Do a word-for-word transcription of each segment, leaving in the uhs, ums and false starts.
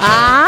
¡Ay!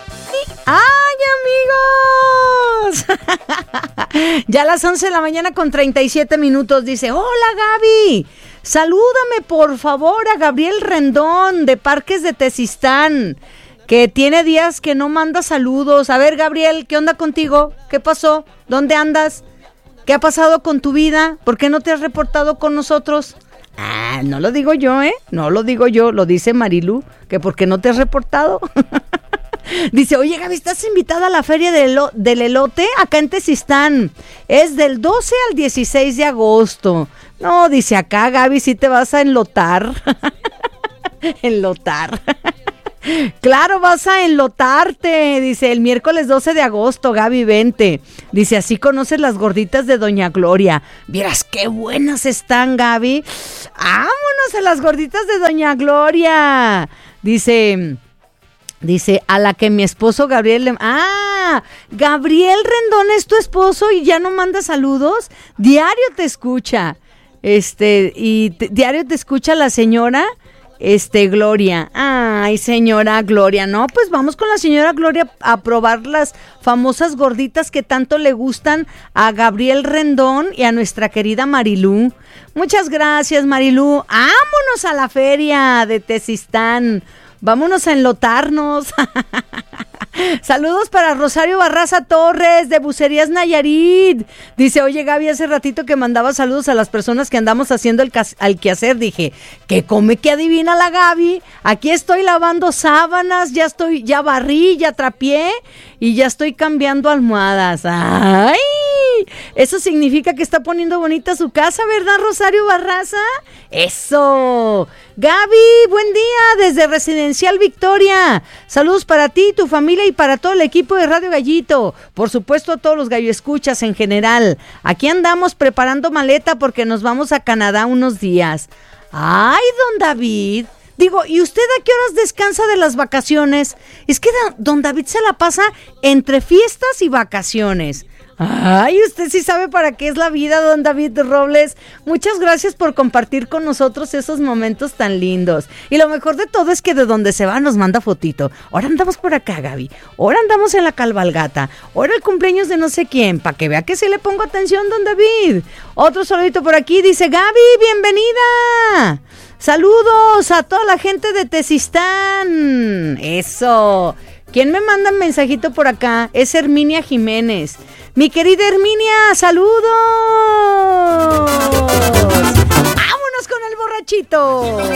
¡Ay, amigos! Ya a las once de la mañana con treinta y siete minutos dice, hola Gaby, salúdame por favor a Gabriel Rendón de Parques de Tezistán, que tiene días que no manda saludos. A ver, Gabriel, ¿qué onda contigo? ¿Qué pasó? ¿Dónde andas? ¿Qué ha pasado con tu vida? ¿Por qué no te has reportado con nosotros? Ah, no lo digo yo, ¿eh? No lo digo yo, lo dice Marilú, que ¿por qué no te has reportado? Dice, oye Gaby, ¿estás invitada a la feria del, elo- del elote acá en Tezistán? Es del doce al dieciséis de agosto. No, dice acá, Gaby, sí te vas a enlotar. Enlotar. Claro, vas a enlotarte. Dice, el miércoles doce de agosto, Gaby, vente. Dice, así conoces las gorditas de Doña Gloria. Vieras qué buenas están, Gaby. Vámonos a las gorditas de Doña Gloria. Dice... Dice, a la que mi esposo Gabriel... Le... Ah, Gabriel Rendón es tu esposo y ya no manda saludos. Diario te escucha. Este, y te, diario te escucha la señora, este, Gloria. Ay, señora Gloria, no, pues vamos con la señora Gloria a probar las famosas gorditas que tanto le gustan a Gabriel Rendón y a nuestra querida Marilú. Muchas gracias, Marilú. Vámonos a la feria de Tezistán. Vámonos a enlotarnos. Saludos para Rosario Barraza Torres de Bucerías Nayarit. Dice, oye Gaby, hace ratito que mandaba saludos a las personas que andamos haciendo el, cas- el quehacer. Dije, ¿qué come que adivina la Gaby? Aquí estoy lavando sábanas, ya estoy, ya barrí, ya trapié y ya estoy cambiando almohadas. ¡Ay! Eso significa que está poniendo bonita su casa, ¿verdad, Rosario Barraza? ¡Eso! Gaby, buen día desde Residencial Victoria. Saludos para ti, tu familia y para todo el equipo de Radio Gallito. Por supuesto, a todos los gallo escuchas en general. Aquí andamos preparando maleta porque nos vamos a Canadá unos días. ¡Ay, don David! Digo, ¿y usted a qué horas descansa de las vacaciones? Es que don David se la pasa entre fiestas y vacaciones. Ay, usted sí sabe para qué es la vida, don David Robles. Muchas gracias por compartir con nosotros esos momentos tan lindos. Y lo mejor de todo es que de donde se va nos manda fotito. Ahora andamos por acá, Gaby. Ahora andamos en la cabalgata. Ahora el cumpleaños de no sé quién. Para que vea que sí le pongo atención, don David. Otro saludito por aquí. Dice, Gaby, bienvenida. Saludos a toda la gente de Tezistán. Eso. ¿Quién me manda un mensajito por acá? Es Herminia Jiménez. Mi querida Herminia, saludos. ¡Vámonos con el borrachito!